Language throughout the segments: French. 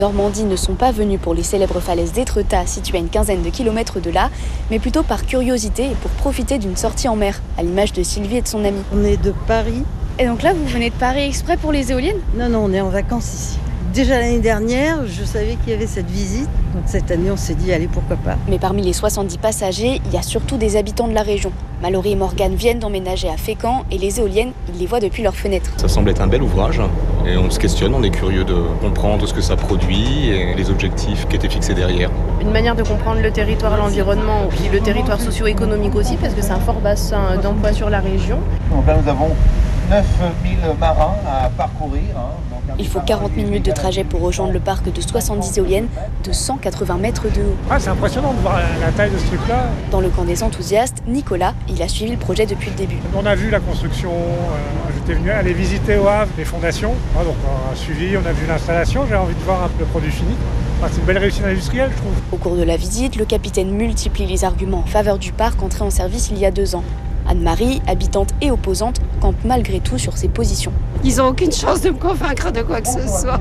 Normandie ne sont pas venus pour les célèbres falaises d'Étretat, situées à une quinzaine de kilomètres de là, mais plutôt par curiosité et pour profiter d'une sortie en mer, à l'image de Sylvie et de son amie. On est de Paris. Et donc là, vous venez de Paris exprès pour les éoliennes ? Non, on est en vacances ici. Déjà l'année dernière, je savais qu'il y avait cette visite. Donc cette année, on s'est dit, allez, pourquoi pas. Mais parmi les 70 passagers, il y a surtout des habitants de la région. Mallory et Morgane viennent d'emménager à Fécamp et les éoliennes, ils les voient depuis leurs fenêtres. Ça semble être un bel ouvrage et on se questionne, on est curieux de comprendre ce que ça produit et les objectifs qui étaient fixés derrière. Une manière de comprendre le territoire, l'environnement, puis le territoire socio-économique aussi, parce que c'est un fort bassin d'emploi sur la région. Donc là, nous avons 9000 marins à parcourir. Il faut 40 minutes de trajet pour rejoindre le parc de 70 éoliennes de 180 mètres de haut. C'est impressionnant de voir la taille de ce truc-là. Dans le camp des enthousiastes, Nicolas, il a suivi le projet depuis le début. On a vu la construction, j'étais venu aller visiter au Havre les fondations. Donc on a suivi, on a vu l'installation, j'ai envie de voir un peu le produit fini. C'est une belle réussite industrielle, je trouve. Au cours de la visite, le capitaine multiplie les arguments en faveur du parc entré en service il y a 2 ans. Anne-Marie, habitante et opposante, campe malgré tout sur ses positions. Ils n'ont aucune chance de me convaincre de quoi que ce soit.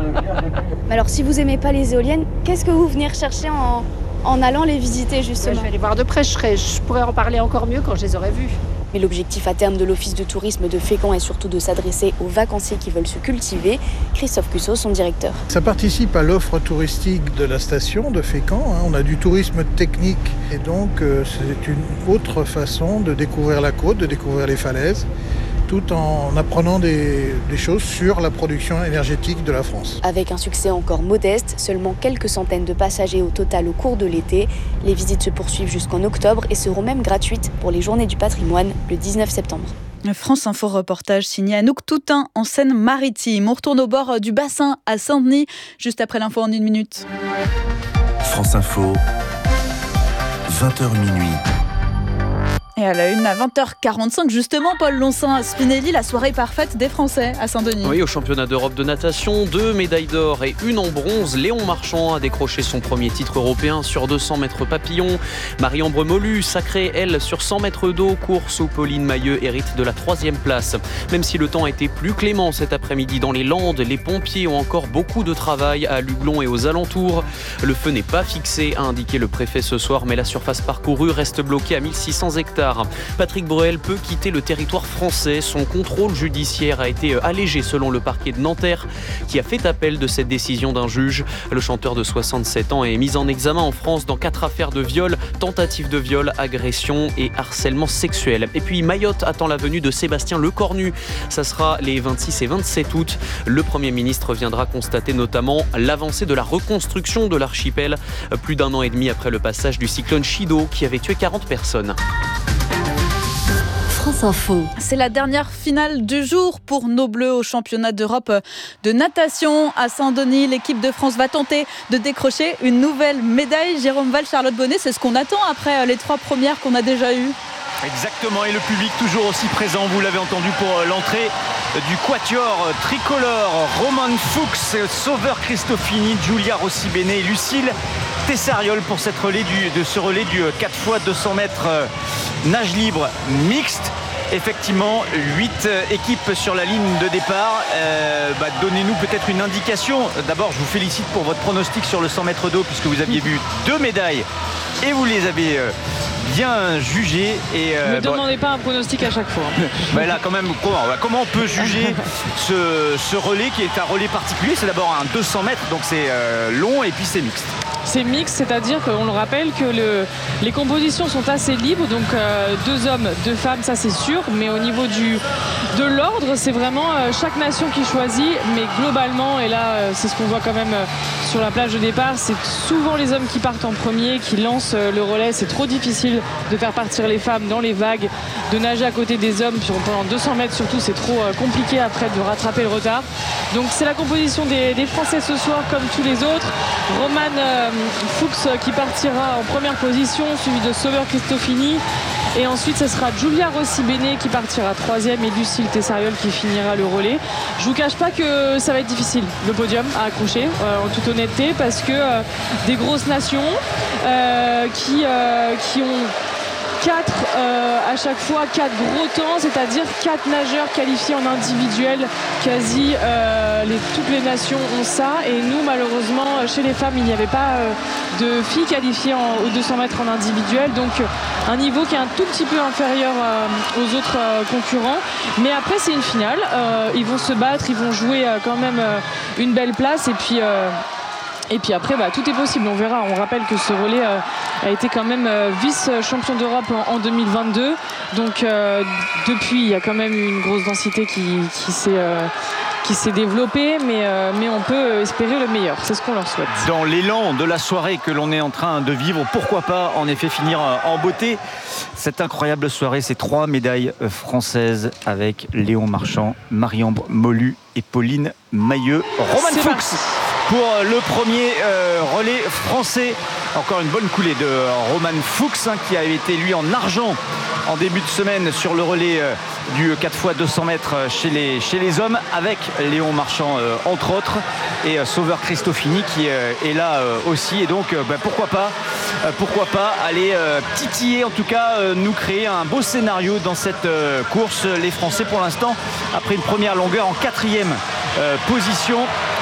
Mais alors, si vous aimez pas les éoliennes, qu'est-ce que vous venez rechercher en allant les visiter justement ? Je vais les voir de près, je pourrais en parler encore mieux quand je les aurai vus. Mais l'objectif à terme de l'Office de tourisme de Fécamp est surtout de s'adresser aux vacanciers qui veulent se cultiver. Christophe Cussot, son directeur. Ça participe à l'offre touristique de la station de Fécamp. On a du tourisme technique et donc c'est une autre façon de découvrir la côte, de découvrir les falaises, tout en apprenant des choses sur la production énergétique de la France. Avec un succès encore modeste, seulement quelques centaines de passagers au total au cours de l'été. Les visites se poursuivent jusqu'en octobre et seront même gratuites pour les Journées du patrimoine le 19 septembre. France Info reportage signé Anouk Toutain en Seine-Maritime. On retourne au bord du bassin à Saint-Denis, juste après l'info en 1 minute. France Info, 20h minuit. Et à la une, à 20h45, justement, Paul Loncin-Spinelli, la soirée parfaite des Français à Saint-Denis. Oui, au championnat d'Europe de natation, 2 médailles d'or et 1 en bronze. Léon Marchand a décroché son premier titre européen sur 200 mètres papillon. Marie-Ambre Molu, sacrée, elle, sur 100 mètres d'eau, course où Pauline Mailleux hérite de la 3e place. Même si le temps a été plus clément cet après-midi dans les Landes, les pompiers ont encore beaucoup de travail à Luglon et aux alentours. Le feu n'est pas fixé, a indiqué le préfet ce soir, mais la surface parcourue reste bloquée à 1600 hectares. Patrick Bruel peut quitter le territoire français. Son contrôle judiciaire a été allégé selon le parquet de Nanterre qui a fait appel de cette décision d'un juge. Le chanteur de 67 ans est mis en examen en France dans 4 affaires de viol, tentative de viol, agression et harcèlement sexuel. Et puis Mayotte attend la venue de Sébastien Lecornu. Ça sera les 26 et 27 août. Le Premier ministre viendra constater notamment l'avancée de la reconstruction de l'archipel, plus d'1 an et demi après le passage du cyclone Chido qui avait tué 40 personnes. France Info. C'est la dernière finale du jour pour nos Bleus au championnat d'Europe de natation à Saint-Denis. L'équipe de France va tenter de décrocher une nouvelle médaille. Jérôme Val, Charlotte Bonnet, c'est ce qu'on attend après les 3 premières qu'on a déjà eues. Exactement, et le public toujours aussi présent, vous l'avez entendu pour l'entrée du quatuor tricolore. Romain Fuchs, Sauveur Cristofini, Giulia Rossi Bene et Lucille Tessariol pour ce relais du 4 x 200 mètres nage libre mixte. Effectivement, 8 équipes sur la ligne de départ. Donnez-nous peut-être une indication. D'abord, je vous félicite pour votre pronostic sur le 100 mètres d'eau puisque vous aviez vu 2 médailles et vous les avez bien jugées. Ne demandez pas un pronostic à chaque fois. Là, quand même, comment on peut juger ce relais qui est un relais particulier? C'est d'abord un 200 mètres, donc c'est long et puis c'est mixte. C'est mixte, c'est-à-dire qu'on le rappelle que les compositions sont assez libres, donc 2 hommes, 2 femmes, ça c'est sûr, mais au niveau de l'ordre, c'est vraiment chaque nation qui choisit, mais globalement, et là c'est ce qu'on voit quand même sur la plage de départ, c'est souvent les hommes qui partent en premier, qui lancent le relais. C'est trop difficile de faire partir les femmes dans les vagues, de nager à côté des hommes pendant 200 mètres surtout, c'est trop compliqué après de rattraper le retard. Donc c'est la composition des Français ce soir comme tous les autres. Roman Fuchs qui partira en première position, suivi de Sauveur Cristofini. Et ensuite, ce sera Giulia Rossi Bene qui partira 3e et Lucille Tessariol qui finira le relais. Je vous cache pas que ça va être difficile, le podium à accrocher, en toute honnêteté, parce que des grosses nations qui ont à chaque fois 4 gros temps, c'est-à-dire 4 nageurs qualifiés en individuel. Quasi toutes les nations ont ça, et nous malheureusement chez les femmes il n'y avait pas de filles qualifiées aux 200 mètres en individuel, donc un niveau qui est un tout petit peu inférieur aux autres concurrents. Mais après c'est une finale, ils vont se battre, ils vont jouer quand même une belle place, et puis après, tout est possible, on verra. On rappelle que ce relais a été quand même vice-champion d'Europe en 2022. Donc depuis, il y a quand même une grosse densité qui s'est développée, mais on peut espérer le meilleur. C'est ce qu'on leur souhaite. Dans l'élan de la soirée que l'on est en train de vivre, pourquoi pas en effet finir en beauté cette incroyable soirée, ces 3 médailles françaises avec Léon Marchand, Marie-Ambre Molu et Pauline Mailleux. Roman Fuchs pour le premier relais français. Encore une bonne coulée de Roman Fuchs qui avait été lui en argent en début de semaine sur le relais du 4x200 mètres chez les hommes, avec Léon Marchand entre autres, et Sauveur Cristofini qui est là aussi. Et donc pourquoi pas aller titiller, en tout cas nous créer un beau scénario dans cette course. Les Français pour l'instant, après une première longueur en 4e position,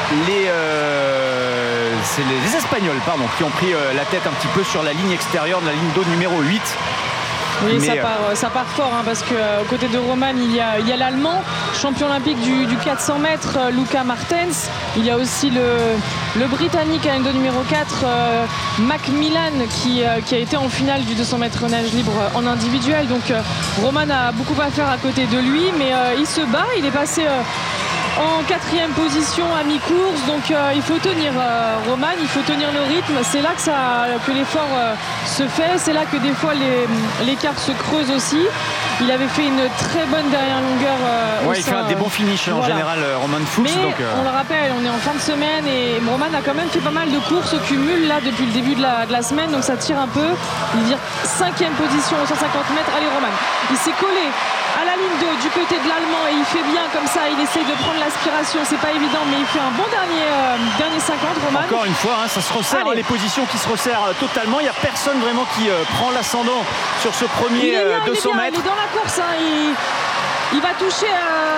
c'est les Espagnols qui ont pris la tête un petit peu sur la ligne extérieure de la ligne d'eau numéro 8. Oui, ça part fort parce qu'aux côtés de Roman il y a l'Allemand, champion olympique du 400 mètres, Luca Martens. Il y a aussi le Britannique à ligne d'eau numéro 4, Macmillan, qui a été en finale du 200 mètres nage libre en individuel. Donc Roman a beaucoup à faire à côté de lui, mais il se bat, il est passé en 4e position à mi-course, donc il faut tenir Roman, il faut tenir le rythme. C'est là que l'effort se fait, c'est là que des fois l'écart se creuse aussi. Il avait fait une très bonne dernière longueur. Il fait des bons finishes en général, Roman Fuchs. Mais on le rappelle, on est en fin de semaine et Roman a quand même fait pas mal de courses au cumul là depuis le début de la semaine, donc ça tire un peu. Il dit 5e position aux 150 mètres. Allez Roman, il s'est collé à la ligne 2 du côté de l'Allemand et il fait bien comme ça, il essaye de prendre l'aspiration, c'est pas évident, mais il fait un bon dernier 50, Roman. Encore une fois, ça se resserre, les positions qui se resserrent totalement, il n'y a personne vraiment qui prend l'ascendant sur ce premier 200 mètres. Il est dans la course, il va toucher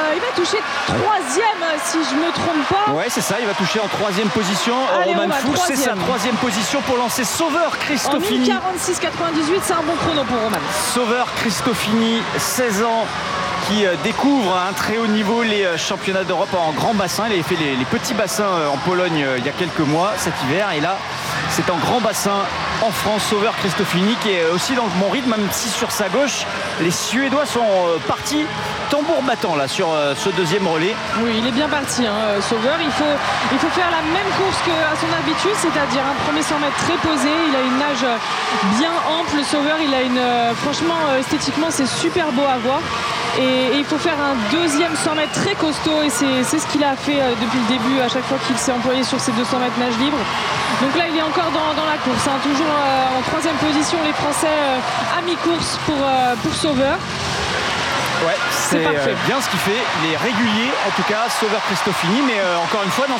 3e si je me trompe pas. Ouais, c'est ça, il va toucher en 3e position. Roman Fuchs, c'est sa 3e position pour lancer Sauveur Cristofini. En 1:46,98, c'est un bon chrono pour Roman. Sauveur Cristofini, 16 ans, qui découvre à un très haut niveau les championnats d'Europe en grand bassin. Il avait fait les petits bassins en Pologne il y a quelques mois, cet hiver, et là c'est en grand bassin en France. Sauveur Cristofini qui est aussi dans le bon rythme, même si sur sa gauche les Suédois sont partis tambour battant là sur ce deuxième relais. Oui, il est bien parti, Sauveur. Il faut faire la même course qu'à son habitude, c'est-à-dire un premier 100 mètres très posé. Il a une nage bien ample, Sauveur. Franchement, esthétiquement, c'est super beau à voir. Et il faut faire un deuxième 100 mètres très costaud, et c'est ce qu'il a fait depuis le début à chaque fois qu'il s'est employé sur ses 200 mètres nage libre. Donc là il est encore dans la course, toujours en 3e position les Français à mi-course pour Sauveur. Ouais, c'est bien ce qu'il fait, il est régulier en tout cas, Sauveur Cristofini, mais encore une fois dans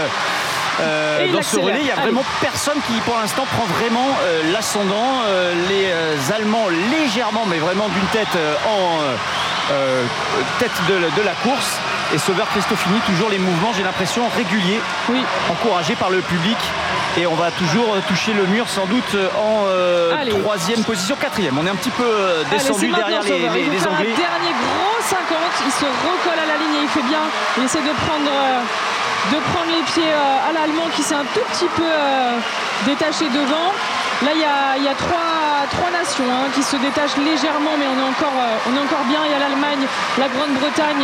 ce relais, il n'y a vraiment personne qui pour l'instant prend vraiment l'ascendant. Les Allemands légèrement, mais vraiment d'une tête tête de la course, et Sauveur Cristofini toujours les mouvements, j'ai l'impression, réguliers, encouragés par le public, et on va toujours toucher le mur sans doute en 3e position, 4e. On est un petit peu descendu derrière les Anglais. Un dernier gros 50, il se recolle à la ligne et il fait bien, il essaie de prendre les pieds à l'Allemand qui s'est un tout petit peu détaché devant. Là il y a trois nations qui se détachent légèrement, mais on est encore bien. Il y a l'Allemagne, la Grande-Bretagne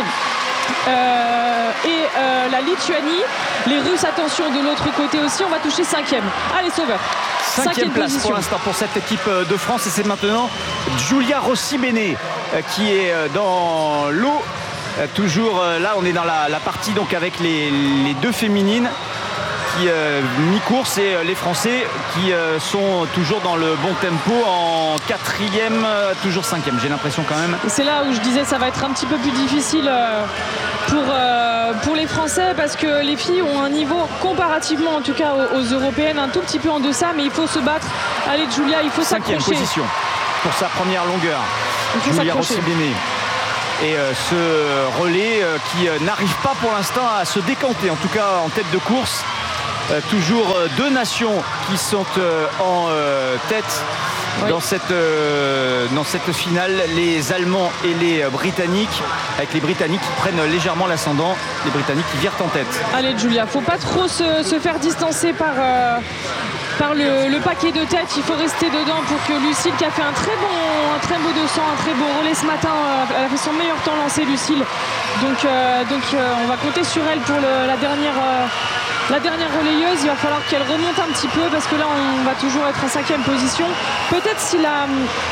et la Lituanie. Les Russes, attention, de l'autre côté aussi. On va toucher 5e. Allez, Sauveur. 5e place position pour l'instant pour cette équipe de France, et c'est maintenant Giulia Rossi-Bene qui est dans l'eau. Toujours là, on est dans la partie donc avec les deux féminines qui mi-course, et les Français qui sont toujours dans le bon tempo en 4e, toujours 5e, j'ai l'impression quand même. Et c'est là où je disais ça va être un petit peu plus difficile pour les Français, parce que les filles ont un niveau comparativement en tout cas aux européennes un tout petit peu en deçà, mais il faut se battre. Allez Giulia, il faut s'accrocher. 5e position. pour sa première longueur. Julia Rossi-Bene. Et ce relais qui n'arrive pas pour l'instant à se décanter, en tout cas en tête de course. Toujours deux nations qui sont en tête dans cette finale, les Allemands et les Britanniques, avec les Britanniques qui prennent légèrement l'ascendant, les Britanniques qui virent en tête. Allez Julia, faut pas trop se faire distancer par le paquet de tête, il faut rester dedans pour que Lucile, qui a fait un très beau 200, un très beau relais ce matin, elle a fait son meilleur temps lancé Lucile, donc on va compter sur elle pour la dernière relayeuse. Il va falloir qu'elle remonte un petit peu parce que là on va toujours être en 5e position. Peut-être si la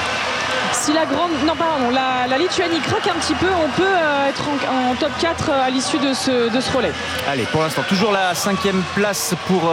Lituanie craque un petit peu, on peut être en top 4 à l'issue de ce relais. Allez, pour l'instant toujours la 5e place pour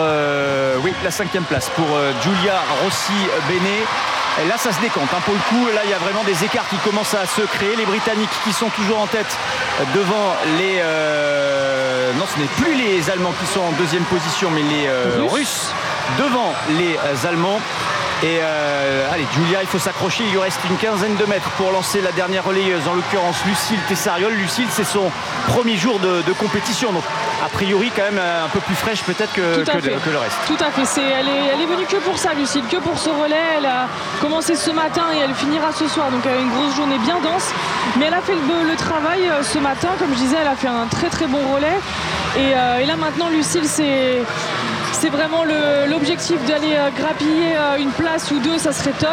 Giulia Rossi-Bene. Et là ça se décompte pour le coup, là il y a vraiment des écarts qui commencent à se créer. Les Britanniques qui sont toujours en tête devant les non, ce n'est plus les Allemands qui sont en 2e position, mais les Russes devant les Allemands. Et allez, Giulia, il faut s'accrocher, il lui reste une quinzaine de mètres pour lancer la dernière relayeuse, en l'occurrence Lucile Tessariol. Lucile, c'est son premier jour de compétition, donc a priori quand même un peu plus fraîche peut-être que le reste. Tout à fait, elle est venue que pour ça Lucile, que pour ce relais. Elle a commencé ce matin et elle finira ce soir, donc elle a une grosse journée bien dense, mais elle a fait le travail ce matin, comme je disais, elle a fait un très très bon relais. Et là maintenant Lucile, c'est vraiment l'objectif d'aller grappiller une place ou deux, ça serait top.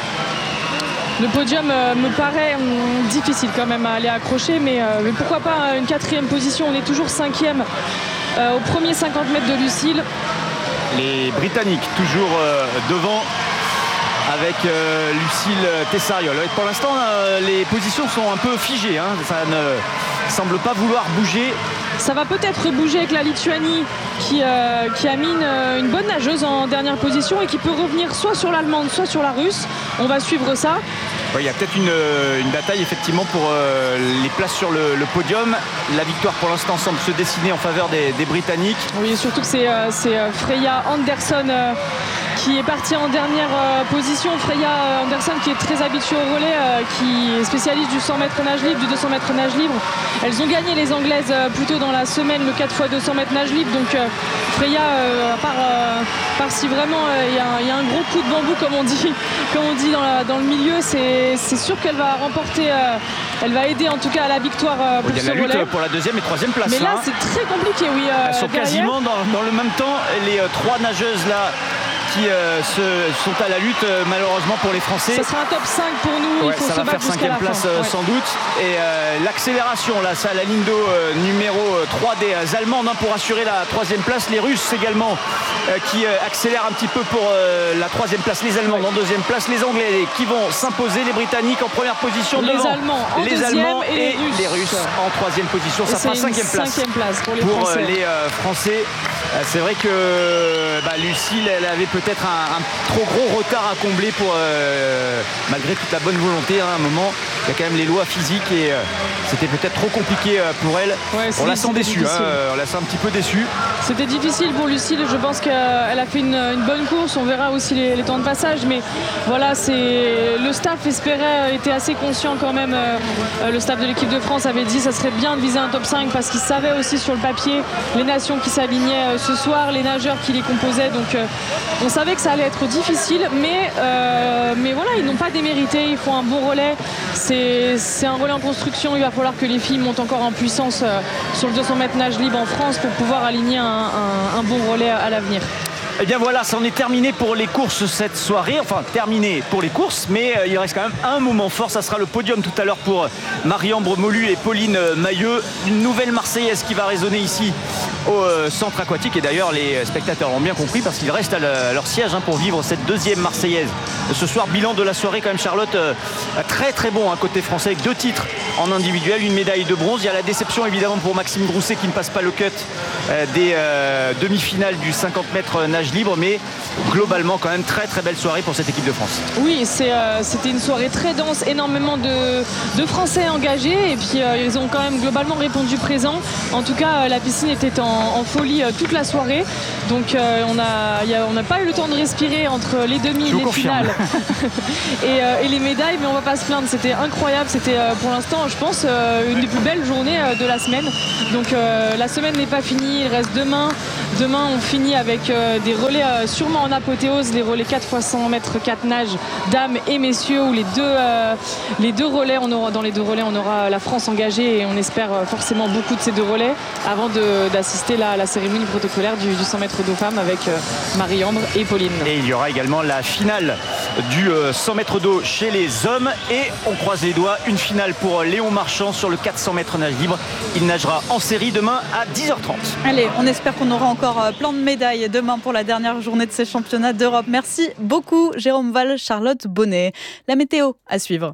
Le podium me paraît difficile quand même à aller accrocher, mais pourquoi pas une 4e position. On est toujours 5e au premier 50 mètres de Lucile. Les Britanniques toujours devant avec Lucile Tessariol. Pour l'instant, les positions sont un peu figées, ça ne semble pas vouloir bouger. Ça va peut-être bouger avec la Lituanie qui a mis une bonne nageuse en dernière position et qui peut revenir soit sur l'allemande, soit sur la russe. On va suivre ça. Il y a peut-être une bataille effectivement pour les places sur le podium. La victoire pour l'instant semble se dessiner en faveur des Britanniques. Oui, surtout que c'est Freya Anderson qui est partie en dernière position. Freya Anderson qui est très habituée au relais, qui est spécialiste du 100 mètres nage libre, du 200 mètres nage libre. Elles ont gagné les Anglaises plutôt dans la semaine, le 4x200 mètres nage libre. Donc Freya, à part si vraiment il y a un gros coup de bambou comme on dit dans le milieu, c'est sûr qu'elle va remporter, elle va aider en tout cas à la victoire pour ce relais. Il y a la lutte pour la 2e et 3e place. Mais là c'est très compliqué, oui. Elles sont quasiment dans le même temps, les 3 nageuses là qui sont à la lutte malheureusement pour les Français. Ça sera un top 5 pour nous, il faut se battre jusqu'à la fin. Ça va faire 5e place sans doute. Et l'accélération là, ça la ligne d'eau numéro 3 des Allemandes pour assurer la 3e place. Les Russes également qui accélèrent un petit peu pour la 3e place. Les Allemandes en 2e place. Les Anglais qui vont s'imposer. Les Britanniques en première position devant les Allemands et les Russes en 3e position. Ça fera 5e place pour les Français. C'est vrai que Lucile, elle avait peut-être un trop gros retard à combler pour malgré toute la bonne volonté. À un moment, il y a quand même les lois physiques et c'était peut-être trop compliqué pour elle. On la sent déçue, on la sent un petit peu déçue. C'était difficile pour Lucile, je pense qu'elle a fait une bonne course. On verra aussi les temps de passage, mais voilà, le staff était assez conscient quand même. Le staff de l'équipe de France avait dit que ça serait bien de viser un top 5 parce qu'ils savaient aussi sur le papier les nations qui s'alignaient ce soir, les nageurs qui les composaient, donc on savait que ça allait être difficile, mais voilà, ils n'ont pas démérité, ils font un bon relais. C'est un relais en construction, il va falloir que les filles montent encore en puissance sur le 200 mètres nage libre en France pour pouvoir aligner un bon relais à l'avenir. Et bien voilà, ça en est terminé pour les courses cette soirée. Enfin, terminé pour les courses, mais il reste quand même un moment fort. Ça sera le podium tout à l'heure pour Marie-Ambre Molu et Pauline Mailleux. Une nouvelle Marseillaise qui va résonner ici au centre aquatique. Et d'ailleurs, les spectateurs l'ont bien compris parce qu'ils restent à leur siège pour vivre cette 2e Marseillaise. Ce soir, bilan de la soirée quand même, Charlotte, très très bon côté français avec 2 titres en individuel, une médaille de bronze. Il y a la déception évidemment pour Maxime Grousset qui ne passe pas le cut des demi-finales du 50 mètres nage libre, mais globalement quand même très très belle soirée pour cette équipe de France. Oui, c'était une soirée très dense, énormément de Français engagés et puis ils ont quand même globalement répondu présent. En tout cas, la piscine était en en folie toute la soirée. Donc on n'a pas eu le temps de respirer entre les demi et les finales et les médailles, mais on va pas se plaindre. C'était incroyable. C'était pour l'instant, je pense, une des plus belles journées de la semaine. Donc la semaine n'est pas finie. Il reste demain. Demain, on finit avec des relais sûrement en apothéose, les relais 4x100 mètres 4 nages, dames et messieurs, où les deux relais, dans les deux relais, on aura la France engagée et on espère forcément beaucoup de ces deux relais avant d'assister à la cérémonie protocolaire du 100 mètres d'eau femmes avec Marie-Ambre et Pauline. Et il y aura également la finale du 100 mètres d'eau chez les hommes et on croise les doigts, une finale pour Léon Marchand sur le 400 mètres nage libre. Il nagera en série demain à 10h30. Allez, on espère qu'on aura encore plein de médailles demain pour la dernière journée de ces championnats d'Europe. Merci beaucoup Jérôme Val, Charlotte Bonnet. La météo à suivre.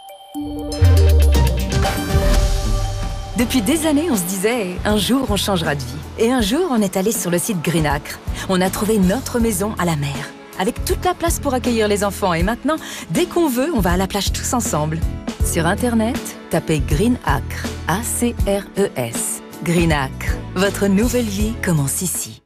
Depuis des années, on se disait un jour on changera de vie. Et un jour, on est allé sur le site Greenacre. On a trouvé notre maison à la mer, avec toute la place pour accueillir les enfants. Et maintenant, dès qu'on veut, on va à la plage tous ensemble. Sur Internet, tapez Greenacre, A-C-R-E-S. Greenacre, votre nouvelle vie commence ici.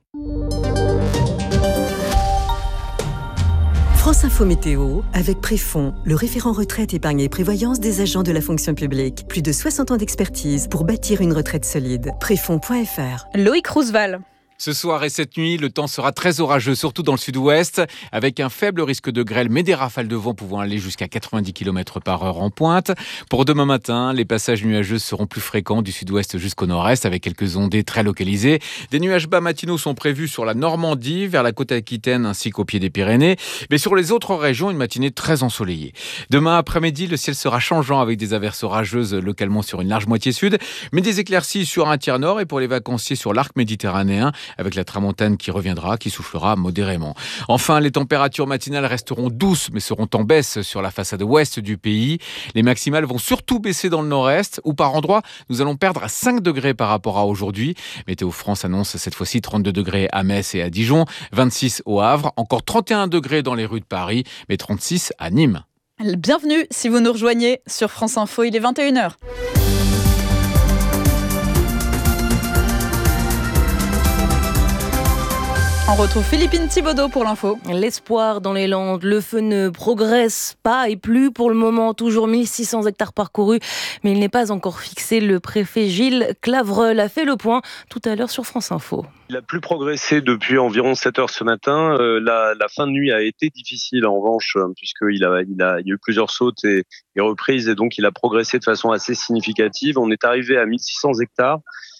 France Info Météo, avec Préfond, le référent retraite, épargne et prévoyance des agents de la fonction publique. Plus de 60 ans d'expertise pour bâtir une retraite solide. Préfond.fr. Loïc Roosevelt. Ce soir et cette nuit, le temps sera très orageux, surtout dans le sud-ouest, avec un faible risque de grêle, mais des rafales de vent pouvant aller jusqu'à 90 km/h en pointe. Pour demain matin, les passages nuageux seront plus fréquents du sud-ouest jusqu'au nord-est, avec quelques ondées très localisées. Des nuages bas matinaux sont prévus sur la Normandie, vers la côte aquitaine ainsi qu'au pied des Pyrénées. Mais sur les autres régions, une matinée très ensoleillée. Demain après-midi, le ciel sera changeant avec des averses orageuses localement sur une large moitié sud, mais des éclaircies sur un tiers nord et pour les vacanciers sur l'arc méditerranéen, avec la tramontane qui reviendra, qui soufflera modérément. Enfin, les températures matinales resteront douces, mais seront en baisse sur la façade ouest du pays. Les maximales vont surtout baisser dans le nord-est, où par endroits, nous allons perdre 5 degrés par rapport à aujourd'hui. Météo France annonce cette fois-ci 32 degrés à Metz et à Dijon, 26 au Havre, encore 31 degrés dans les rues de Paris, mais 36 à Nîmes. Bienvenue si vous nous rejoignez sur France Info, il est 21h. On retrouve Philippine Thibaudot pour l'info. L'espoir dans les Landes, le feu ne progresse pas et plus pour le moment, toujours 1600 hectares parcourus, mais il n'est pas encore fixé. Le préfet Gilles Clavreul a fait le point tout à l'heure sur France Info. Il a plus progressé depuis environ 7 heures ce matin. La fin de nuit a été difficile en revanche, puisqu'il y a eu plusieurs sautes et reprises, et donc il a progressé de façon assez significative. On est arrivé à 1600 hectares.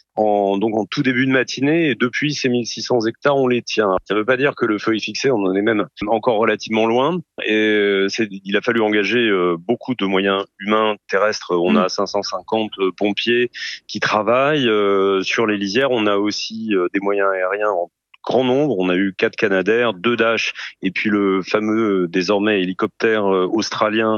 En tout début de matinée, et depuis ces 1600 hectares, on les tient. Ça ne veut pas dire que le feu est fixé, on en est même encore relativement loin. Et il a fallu engager beaucoup de moyens humains, terrestres. On a 550 pompiers qui travaillent sur les lisières. On a aussi des moyens aériens en grand nombre. On a eu 4 Canadair, 2 Dash, et puis le fameux, désormais, hélicoptère australien,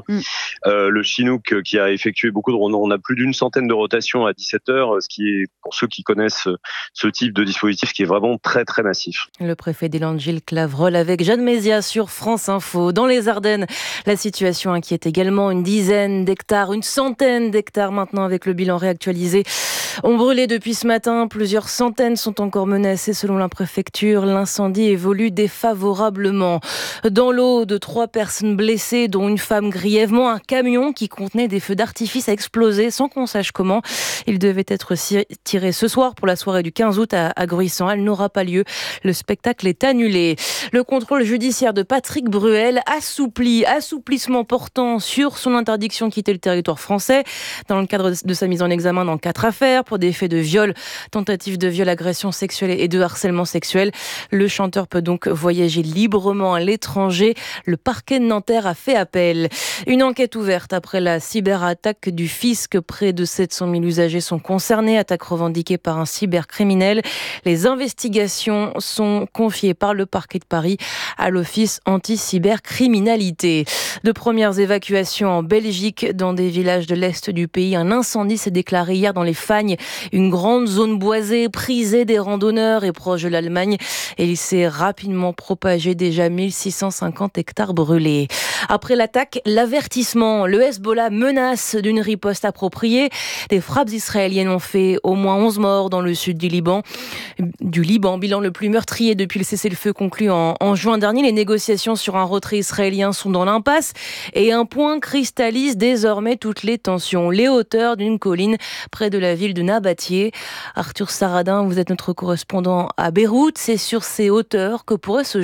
le Chinook, qui a effectué beaucoup de... On a plus d'une centaine de rotations à 17 heures, ce qui est, pour ceux qui connaissent ce type de dispositif, qui est vraiment très, très massif. Le préfet des Landes, Gilles Clavreul, avec Jeanne Mézia sur France Info. Dans les Ardennes, la situation inquiète également. Une dizaine d'hectares, une centaine d'hectares maintenant, avec le bilan réactualisé, ont brûlé depuis ce matin. Plusieurs centaines sont encore menacées selon la préfecture. L'incendie évolue défavorablement. Dans l'eau, de 3 personnes blessées, dont une femme grièvement. Un camion qui contenait des feux d'artifice a explosé sans qu'on sache comment. Il devait être tiré ce soir pour la soirée du 15 août à Gruissant. Elle n'aura pas lieu. Le spectacle est annulé. Le contrôle judiciaire de Patrick Bruel assouplissement portant sur son interdiction de quitter le territoire français dans le cadre de sa mise en examen dans 4 affaires pour des faits de viol, tentative de viol, agression sexuelle et de harcèlement sexuel. Le chanteur peut donc voyager librement à l'étranger. Le parquet de Nanterre a fait appel. Une enquête ouverte après la cyberattaque du fisc. Près de 700 000 usagers sont concernés. Attaque revendiquée par un cybercriminel. Les investigations sont confiées par le parquet de Paris Paris à l'Office anti-cybercriminalité. De premières évacuations en Belgique dans des villages de l'Est du pays. Un incendie s'est déclaré hier dans les Fagnes, une grande zone boisée, prisée des randonneurs et proche de l'Allemagne. Et il s'est rapidement propagé, déjà 1650 hectares brûlés. Après l'attaque, l'avertissement. Le Hezbollah menace d'une riposte appropriée. Des frappes israéliennes ont fait au moins 11 morts dans le sud du Liban. Bilan le plus meurtrier depuis le cessez-le-feu conclu en juin dernier. Les négociations sur un retrait israélien sont dans l'impasse et un point cristallise désormais toutes les tensions. Les hauteurs d'une colline près de la ville de Nabatieh. Arthur Saradin, vous êtes notre correspondant à Beyrouth. C'est sur ces hauteurs que pourrait se